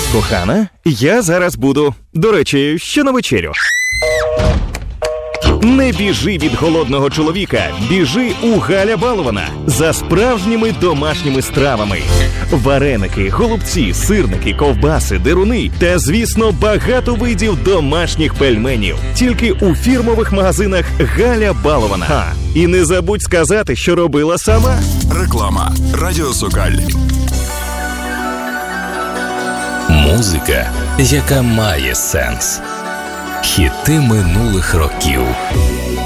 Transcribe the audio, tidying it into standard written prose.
Кохана, я зараз буду. До речі, що на вечерю? Не біжи від голодного чоловіка, біжи у Галя Балована за справжніми домашніми стравами. Вареники, голубці, сирники, ковбаси, деруни та, звісно, багато видів домашніх пельменів. Тільки у фірмових магазинах Галя Балована. І не забудь сказати, що робила сама. Реклама. Радіо Сокаль. Музика, яка має сенс. Хіти минулих років.